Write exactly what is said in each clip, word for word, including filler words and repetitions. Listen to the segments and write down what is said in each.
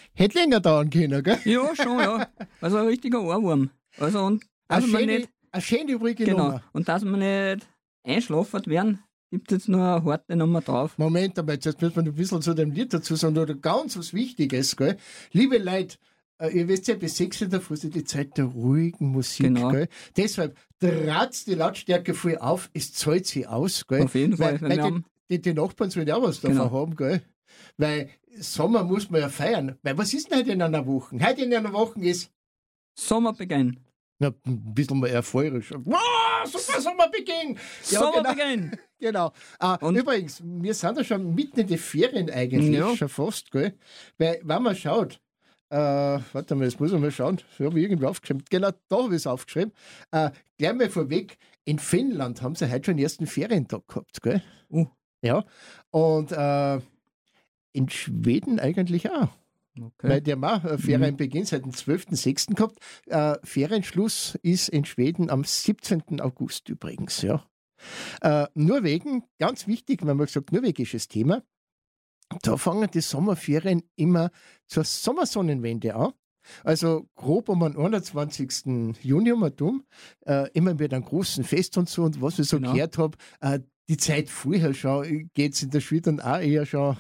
hätte länger dauern können, gell? Ja, schon, ja. Also ein richtiger Ohrwurm. Also und dass Eine man schöne, nicht, eine schöne übrige genau, Nummer. und dass man nicht einschlafen werden, gibt es jetzt noch eine harte Nummer drauf. Moment einmal, jetzt müssen wir noch ein bisschen zu dem Lied dazu sagen, oder ganz was Wichtiges, gell? Liebe Leute, äh, ihr wisst ja, bis sechs Uhr davor ist die Zeit der ruhigen Musik, Genau. gell? Deshalb tratzt die Lautstärke voll auf, es zahlt sie aus, gell? Auf jeden Fall, Weil, weil weil wir die, haben- die, die Nachbarn sollen ja auch was davon Genau. haben, gell? Weil Sommer muss man ja feiern. Weil was ist denn heute in einer Woche? Heute in einer Woche ist Sommerbeginn. na, ein bisschen mal euphorisch. Wow, super Sommerbeginn! Ja, genau. Sommerbeginn. Genau. Ah, Und- übrigens, wir sind ja schon mitten in die Ferien eigentlich, Ja. schon fast, gell? Weil, wenn man schaut, äh, warte mal, jetzt muss ich mal schauen, das habe ich irgendwo aufgeschrieben. Genau, da habe ich es aufgeschrieben. Äh, gleich mal vorweg, in Finnland haben sie heute schon den ersten Ferientag gehabt, gell? Uh. Ja. Und äh, in Schweden eigentlich auch. Okay. Weil die haben auch äh, Ferienbeginn seit dem zwölften sechsten gehabt. Äh, Ferienschluss ist in Schweden am siebzehnten August übrigens, ja. Äh, Norwegen, ganz wichtig, wenn man sagt, norwegisches Thema, da fangen die Sommerferien immer zur Sommersonnenwende an. Also grob um den einundzwanzigsten Juni um und um, äh, immer mit einem großen Fest und so. Und was ich so Genau. gehört habe, äh, die Zeit vorher schon geht es in der Schule dann auch eher schon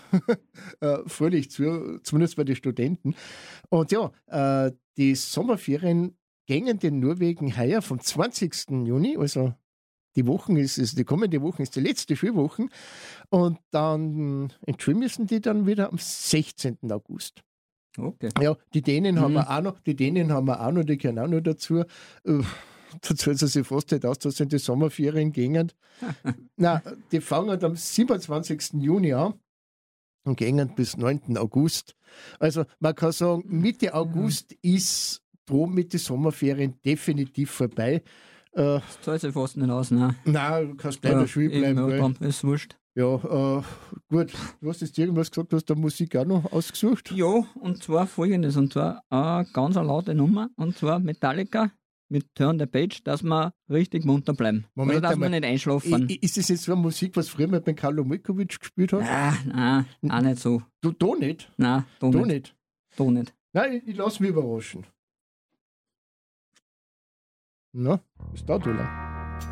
äh, fröhlich zu, zumindest bei den Studenten. Und ja, äh, die Sommerferien gingen in Norwegen heuer vom zwanzigsten Juni, also die Wochen ist, ist die kommende Woche ist die letzte Schulwoche, und dann entschuldigen müssen die dann wieder am sechzehnten August. Okay. Ja, die Dänen haben Mhm. wir auch noch, die Dänen haben wir auch noch, die gehören auch noch dazu. Äh, Da zahlt es sich fast nicht aus, dass sie in die Sommerferien gehen. Nein, die fangen am siebenundzwanzigsten Juni an und gehen bis neunten August. Also man kann sagen, Mitte August ist droben mit den Sommerferien definitiv vorbei. Äh, Das zahlt sich fast nicht aus, nein. nein, du kannst gleich in der Schule eben, bleiben. ja, gell? darum ist wurscht. Ja, äh, gut. Du hast jetzt irgendwas gesagt, du hast da Musik auch noch ausgesucht. Ja, und zwar folgendes, und zwar eine ganz eine laute Nummer, und zwar Metallica mit Turn the Page, dass wir richtig munter bleiben. Moment Oder dass wir einmal. nicht einschlafen. I- i- Ist das jetzt so eine Musik, was früher mit dem Carlo Mojkovic gespielt hat? Nein, nein, auch nicht so. Du, da nicht. Nein, da Da nicht. nicht. Da nicht. Nein, ich, ich lasse mich überraschen. Na, ist da, Dula?